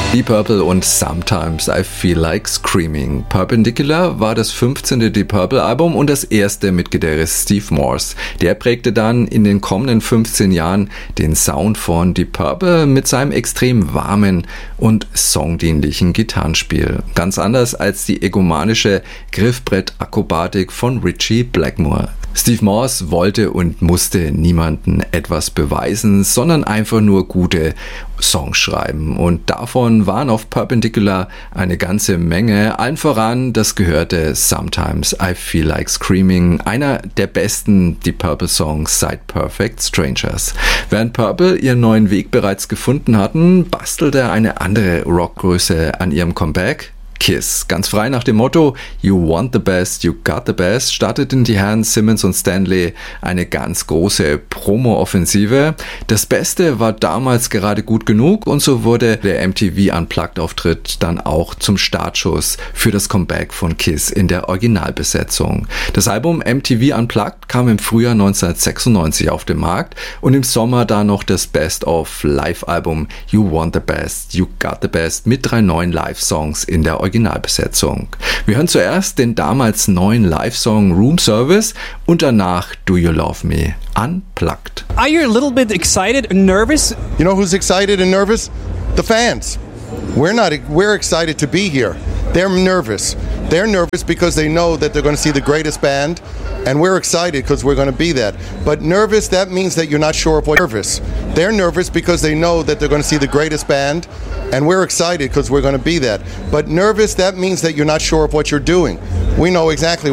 Deep Purple und Sometimes I Feel Like Screaming. Perpendicular war das 15. Deep Purple Album und das erste mit Gitarrist Steve Morse. Der prägte dann in den kommenden 15 Jahren den Sound von Deep Purple mit seinem extrem warmen und songdienlichen Gitarrenspiel. Ganz anders als die egomanische Griffbrett-Akrobatik von Ritchie Blackmore. Steve Morse wollte und musste niemanden etwas beweisen, sondern einfach nur gute Songs schreiben. Und davon waren auf Perpendicular eine ganze Menge. Allen voran das gehörte Sometimes I Feel Like Screaming, einer der besten Deep Purple Songs seit Perfect Strangers. Während Purple ihren neuen Weg bereits gefunden hatten, bastelte eine andere Rockgröße an ihrem Comeback. Kiss. Ganz frei nach dem Motto You want the best, you got the best starteten die Herren Simmons und Stanley eine ganz große Promo-Offensive. Das Beste war damals gerade gut genug und so wurde der MTV Unplugged-Auftritt dann auch zum Startschuss für das Comeback von Kiss in der Originalbesetzung. Das Album MTV Unplugged kam im Frühjahr 1996 auf den Markt und im Sommer dann noch das Best-of-Live-Album You want the best, you got the best mit 3 neuen Live-Songs in der Originalbesetzung. Wir hören zuerst den damals neuen Live-Song Room Service und danach Do You Love Me Unplugged. Are you a little bit excited and nervous? You know who's excited and nervous? The fans. We're excited to be here. They're nervous. They're nervous because they know that they're going to see the greatest band, and we're excited because we're going to be that. But nervous, that means that you're not sure of what nervous. They're nervous because they know that they're going to see the greatest band, and we're excited because we're going to be that. But nervous, that means that you're not sure of what you're doing. We know exactly